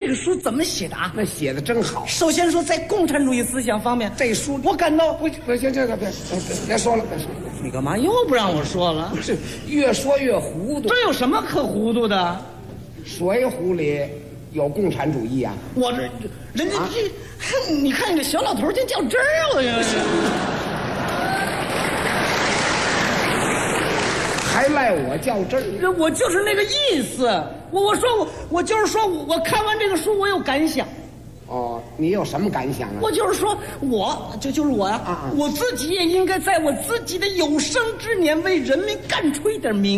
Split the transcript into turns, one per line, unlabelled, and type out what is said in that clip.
个书怎么写的啊？
那写的真好。
首先说，在共产主义思想方面，
这书
我感到
不行，这个别说了，别说了。
你干嘛又不让我说了？
不是越说越糊涂。
这有什么可糊涂的？
水浒里有共产主义啊？
我这人家这，你看你这小老头就较真儿了呀！
还赖我较真儿？
我就是那个意思。我就是说我看完这个书我有感想。
哦，你有什么感想啊？
我就是说，就是我呀，我自己也应该在我自己的有生之年为人民干出一点名。